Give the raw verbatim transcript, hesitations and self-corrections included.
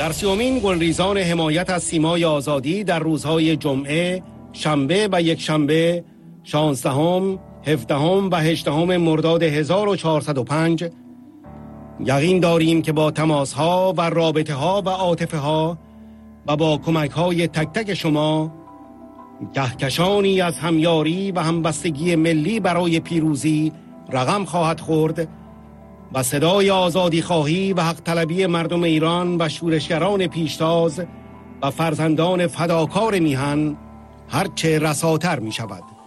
در سیومین گلریزان حمایت از سیمای آزادی در روزهای جمعه، شنبه و یک شنبه، شانزدهم، هفدهم و هجدهم مرداد هزار و چهارصد و پنج یقین داریم که با تماس‌ها و رابطه‌ها و عاطفه‌ها و با کمک‌های تک تک شما کهکشانی از همیاری و همبستگی ملی برای پیروزی رقم خواهد خورد و صدای آزادی خواهی و حق طلبی مردم ایران و شورشگران پیشتاز و فرزندان فداکار میهن هرچه رساتر می شود.